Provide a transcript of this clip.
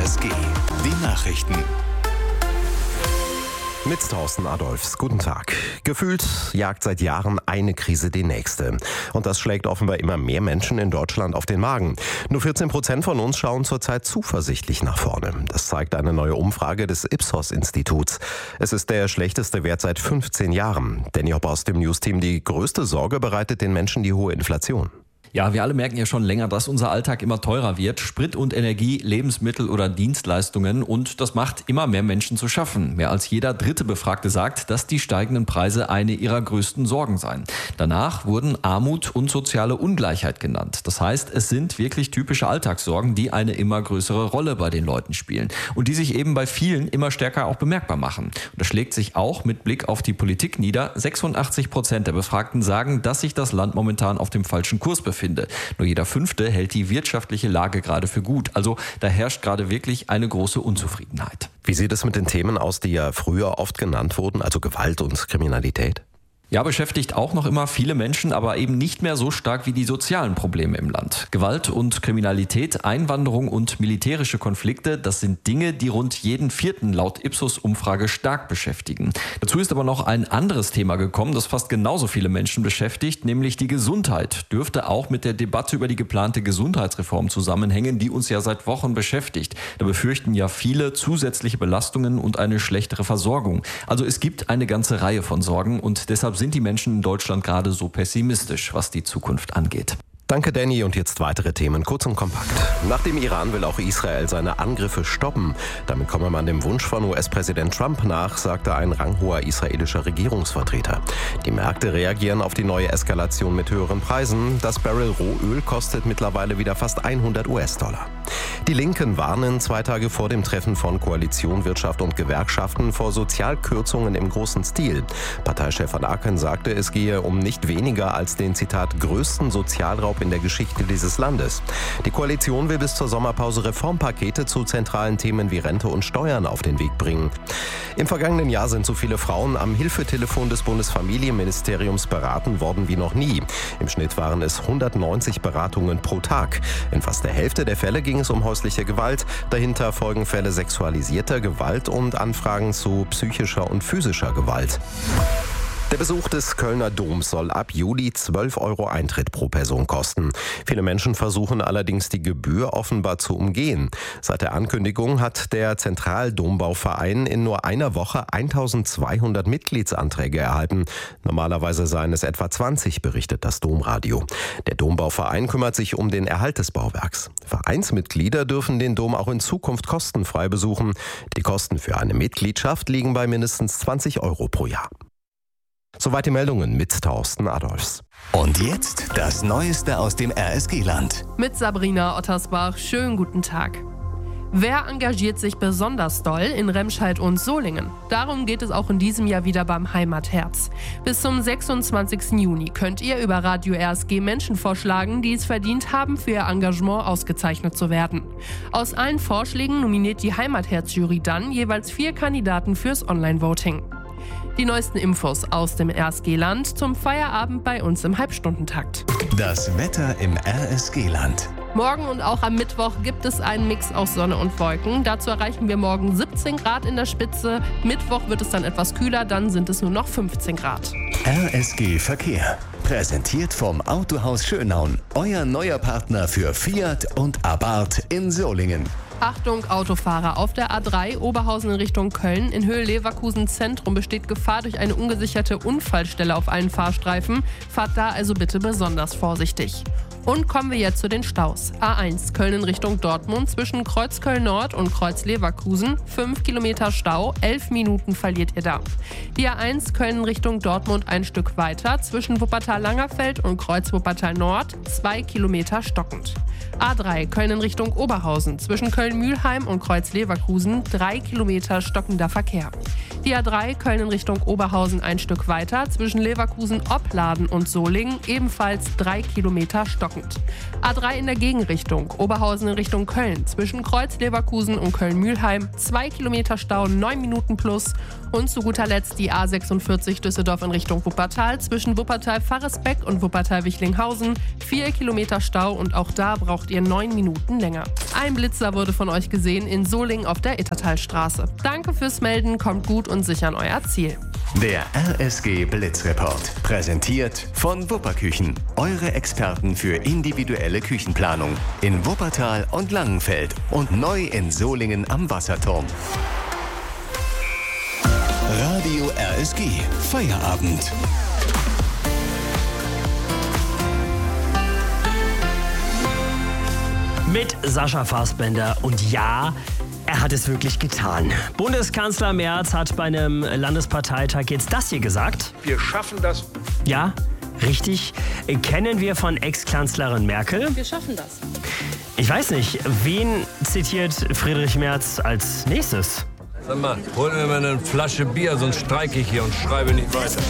RSG, die Nachrichten. Mit Thorsten Adolfs. Guten Tag. Gefühlt jagt seit Jahren eine Krise die nächste. Und das schlägt offenbar immer mehr Menschen in Deutschland auf den Magen. Nur 14% von uns schauen zurzeit zuversichtlich nach vorne. Das zeigt eine neue Umfrage des Ipsos-Instituts. Es ist der schlechteste Wert seit 15 Jahren. Danny Hopp aus dem Newsteam. Die größte Sorge bereitet den Menschen die hohe Inflation. Ja, wir alle merken ja schon länger, dass unser Alltag immer teurer wird. Sprit und Energie, Lebensmittel oder Dienstleistungen. Und das macht immer mehr Menschen zu schaffen. Mehr als jeder dritte Befragte sagt, dass die steigenden Preise eine ihrer größten Sorgen seien. Danach wurden Armut und soziale Ungleichheit genannt. Das heißt, es sind wirklich typische Alltagssorgen, die eine immer größere Rolle bei den Leuten spielen. Und die sich eben bei vielen immer stärker auch bemerkbar machen. Und das schlägt sich auch mit Blick auf die Politik nieder. 86% der Befragten sagen, dass sich das Land momentan auf dem falschen Kurs befindet. Nur jeder Fünfte hält die wirtschaftliche Lage gerade für gut. Also da herrscht gerade wirklich eine große Unzufriedenheit. Wie sieht es mit den Themen aus, die ja früher oft genannt wurden, also Gewalt und Kriminalität? Ja, beschäftigt auch noch immer viele Menschen, aber eben nicht mehr so stark wie die sozialen Probleme im Land. Gewalt und Kriminalität, Einwanderung und militärische Konflikte, das sind Dinge, die rund jeden Vierten laut Ipsos-Umfrage stark beschäftigen. Dazu ist aber noch ein anderes Thema gekommen, das fast genauso viele Menschen beschäftigt, nämlich die Gesundheit. Dürfte auch mit der Debatte über die geplante Gesundheitsreform zusammenhängen, die uns ja seit Wochen beschäftigt. Da befürchten ja viele zusätzliche Belastungen und eine schlechtere Versorgung. Also es gibt eine ganze Reihe von Sorgen und deshalb sind die Menschen in Deutschland gerade so pessimistisch, was die Zukunft angeht. Danke, Danny. Und jetzt weitere Themen, kurz und kompakt. Nach dem Iran will auch Israel seine Angriffe stoppen. Damit komme man dem Wunsch von US-Präsident Trump nach, sagte ein ranghoher israelischer Regierungsvertreter. Die Märkte reagieren auf die neue Eskalation mit höheren Preisen. Das Barrel Rohöl kostet mittlerweile wieder fast 100 US-Dollar. Die Linken warnen 2 Tage vor dem Treffen von Koalition, Wirtschaft und Gewerkschaften vor Sozialkürzungen im großen Stil. Parteichef Van Aken sagte, es gehe um nicht weniger als den, Zitat, größten Sozialraub in der Geschichte dieses Landes. Die Koalition will bis zur Sommerpause Reformpakete zu zentralen Themen wie Rente und Steuern auf den Weg bringen. Im vergangenen Jahr sind so viele Frauen am Hilfetelefon des Bundesfamilienministeriums beraten worden wie noch nie. Im Schnitt waren es 190 Beratungen pro Tag. In fast der Hälfte der Fälle ging es um häusliche Gewalt. Dahinter folgen Fälle sexualisierter Gewalt und Anfragen zu psychischer und physischer Gewalt. Der Besuch des Kölner Doms soll ab Juli 12 € Eintritt pro Person kosten. Viele Menschen versuchen allerdings, die Gebühr offenbar zu umgehen. Seit der Ankündigung hat der Zentraldombauverein in nur einer Woche 1200 Mitgliedsanträge erhalten. Normalerweise seien es etwa 20, berichtet das Domradio. Der Dombauverein kümmert sich um den Erhalt des Bauwerks. Vereinsmitglieder dürfen den Dom auch in Zukunft kostenfrei besuchen. Die Kosten für eine Mitgliedschaft liegen bei mindestens 20 € pro Jahr. Soweit die Meldungen mit Thorsten Adolfs. Und jetzt das Neueste aus dem RSG-Land. Mit Sabrina Ottersbach. Schönen guten Tag. Wer engagiert sich besonders doll in Remscheid und Solingen? Darum geht es auch in diesem Jahr wieder beim Heimatherz. Bis zum 26. Juni könnt ihr über Radio RSG Menschen vorschlagen, die es verdient haben, für ihr Engagement ausgezeichnet zu werden. Aus allen Vorschlägen nominiert die Heimatherz-Jury dann jeweils 4 Kandidaten fürs Online-Voting. Die neuesten Infos aus dem RSG-Land zum Feierabend bei uns im Halbstundentakt. Das Wetter im RSG-Land. Morgen und auch am Mittwoch gibt es einen Mix aus Sonne und Wolken. Dazu erreichen wir morgen 17 Grad in der Spitze. Mittwoch wird es dann etwas kühler, dann sind es nur noch 15 Grad. RSG Verkehr. Präsentiert vom Autohaus Schönaun. Euer neuer Partner für Fiat und Abarth in Solingen. Achtung, Autofahrer. Auf der A3 Oberhausen in Richtung Köln in Höhe Leverkusen Zentrum besteht Gefahr durch eine ungesicherte Unfallstelle auf allen Fahrstreifen. Fahrt da also bitte besonders vorsichtig. Und kommen wir jetzt zu den Staus. A1 Köln in Richtung Dortmund zwischen Kreuz Köln Nord und Kreuz Leverkusen. 5 Kilometer Stau, 11 Minuten verliert ihr da. Die A1 Köln in Richtung Dortmund ein Stück weiter zwischen Wuppertal-Langerfeld und Kreuz Wuppertal Nord. 2 Kilometer stockend. A3 Köln in Richtung Oberhausen zwischen Köln-Mühlheim und Kreuz Leverkusen. 3 Kilometer stockender Verkehr. Die A3 Köln in Richtung Oberhausen ein Stück weiter, zwischen Leverkusen, Opladen und Solingen ebenfalls 3 Kilometer stockend. A3 in der Gegenrichtung, Oberhausen in Richtung Köln, zwischen Kreuz Leverkusen und Köln-Mühlheim 2 Kilometer Stau, 9 Minuten plus. Und zu guter Letzt die A46 Düsseldorf in Richtung Wuppertal, zwischen Wuppertal-Farresbeck und Wuppertal-Wichlinghausen 4 Kilometer Stau und auch da braucht ihr 9 Minuten länger. Ein Blitzer wurde von euch gesehen in Solingen auf der Ittertalstraße. Danke fürs Melden, kommt gut und sicher an euer Ziel. Der RSG Blitzreport, präsentiert von Wupperküchen. Eure Experten für individuelle Küchenplanung in Wuppertal und Langenfeld und neu in Solingen am Wasserturm. Radio RSG, Feierabend. Mit Sascha Fassbender und ja, er hat es wirklich getan. Bundeskanzler Merz hat bei einem Landesparteitag jetzt das hier gesagt. Wir schaffen das. Ja, richtig. Kennen wir von Ex-Kanzlerin Merkel. Wir schaffen das. Ich weiß nicht, wen zitiert Friedrich Merz als nächstes? Sag mal, hol mir mal eine Flasche Bier, sonst streike ich hier und schreibe nicht weiter.